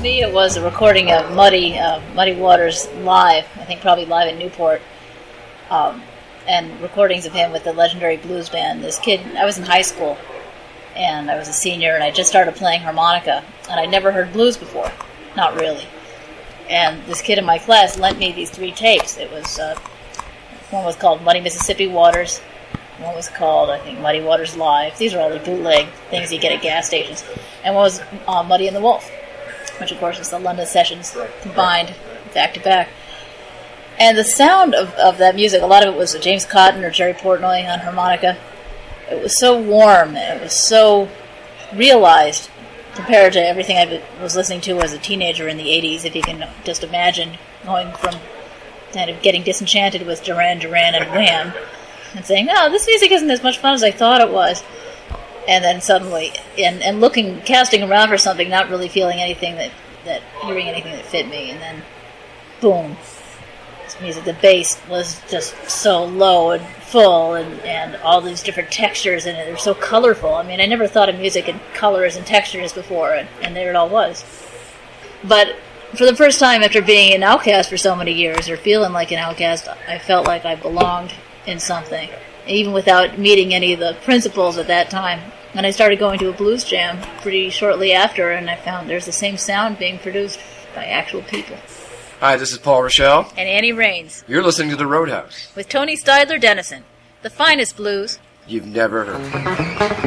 me, it was a recording of Muddy Waters live. I think probably live in Newport. And recordings of him with the legendary blues band. This kid, I was in high school, and I was a senior, and I just started playing harmonica, and I'd never heard blues before. Not really. And this kid in my class lent me these 3 tapes. It was, one was called Muddy Mississippi Waters, one was called, I think, Muddy Waters Live. These are all the bootleg things you get at gas stations. And one was Muddy and the Wolf, which of course is the London sessions combined back to back. And the sound of that music, a lot of it was James Cotton or Jerry Portnoy on harmonica. It was so warm, and it was so realized compared to everything I was listening to as a teenager in the 80s, if you can just imagine going from kind of getting disenchanted with Duran Duran and Wham, and saying, oh, this music isn't as much fun as I thought it was. And then suddenly, and casting around for something, not really feeling anything hearing anything that fit me, and then, boom. Music, the bass was just so low and full, and all these different textures in it. They're so colorful. I mean, I never thought of music in colors and textures before, and there it all was. But for the first time after being an outcast for so many years, or feeling like an outcast, I felt like I belonged in something, even without meeting any of the principals at that time. And I started going to a blues jam pretty shortly after, and I found there's the same sound being produced by actual people. Hi, this is Paul Rochelle. And Annie Raines. You're listening to The Roadhouse. With Tony Stidler Dennison. The finest blues you've never heard.